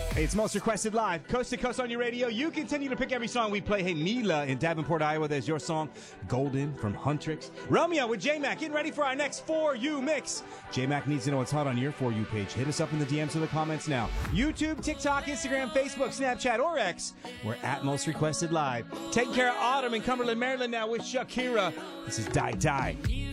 Hey, it's Most Requested Live, coast to coast on your radio. You continue to pick every song we play. Hey, Mila in Davenport, Iowa, there's your song, Golden from Huntrix. Romeo with J-Mac, getting ready for our next For You mix. J-Mac needs to know what's hot on your For You page. Hit us up in the DMs or the comments now. YouTube, TikTok, Instagram, Facebook, Snapchat, or X. We're at Most Requested Live. Taking care of Autumn in Cumberland, Maryland now with Shakira. This is Die Die.